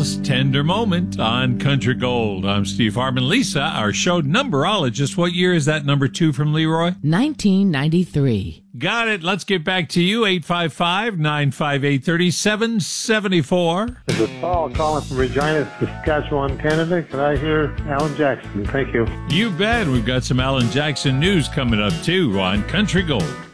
Bill's Tender Moment on Country Gold. I'm Steve Harmon. Lisa, our show numberologist. What year is that number 2 from Leroy? 1993. Got it. Let's get back to you. 855-958-3774. This is Paul calling from Regina, Saskatchewan, Canada. Can I hear Alan Jackson? Thank you. You bet. We've got some Alan Jackson news coming up, too, on Country Gold.